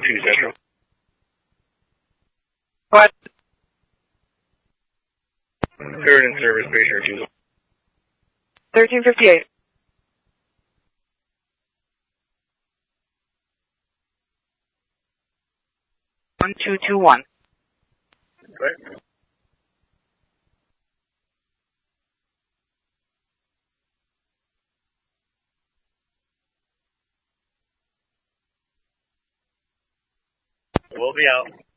2 Central. What? Third in service, patient refusal. 1358. 1221. Right. We'll be out.